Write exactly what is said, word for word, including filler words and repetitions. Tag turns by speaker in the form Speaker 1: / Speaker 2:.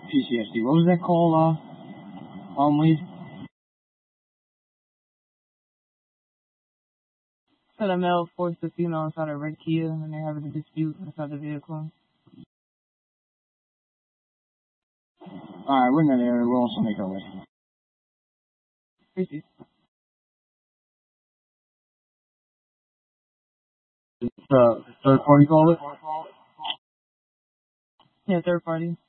Speaker 1: P C S D. What was that called, uh, um, lead?
Speaker 2: Said a male forced a female inside a red Kia and they're having a dispute inside the vehicle.
Speaker 1: Alright, we're in that area. We'll also make our way.
Speaker 2: Appreciate it.
Speaker 1: It's, uh, third party call it?
Speaker 2: Yeah, third party.